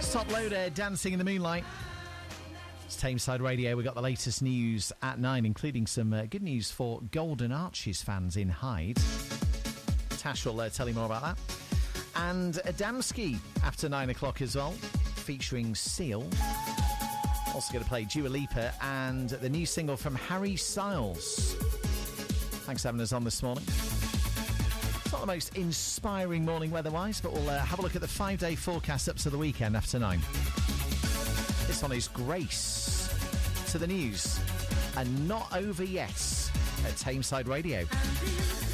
It's Top Loader, Dancing in the Moonlight. It's Tameside Radio. We've got the latest news at 9, including some good news for Golden Arches fans in Hyde. Tash will tell you more about that. And Adamski after 9 o'clock as well, featuring Seal. Also going to play Dua Lipa and the new single from Harry Styles. Thanks for having us on this morning. It's not the most inspiring morning weather-wise, but we'll have a look at the 5-day forecast up to the weekend after 9. This one is Grace to the news. And not over yet at Tameside Radio.